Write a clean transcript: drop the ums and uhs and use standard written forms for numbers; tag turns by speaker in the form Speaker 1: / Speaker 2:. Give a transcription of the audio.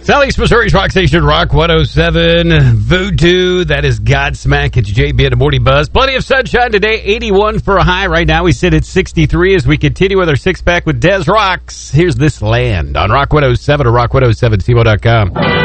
Speaker 1: Southeast Missouri's Rock Station, Rock 107. Voodoo, that is Godsmack. It's JB and the Morning Buzz. Plenty of sunshine today, 81 for a high. Right now we sit at 63 as we continue with our six-pack with Des Rocks. Here's This Land on Rock 107 or rock107cmo.com.